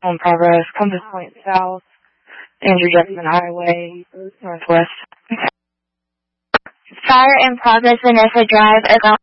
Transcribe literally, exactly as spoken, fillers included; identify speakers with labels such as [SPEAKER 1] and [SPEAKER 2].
[SPEAKER 1] On progress, Compass Point South, Andrew Jackson Highway, Northwest.
[SPEAKER 2] Fire in progress, Vanessa Drive,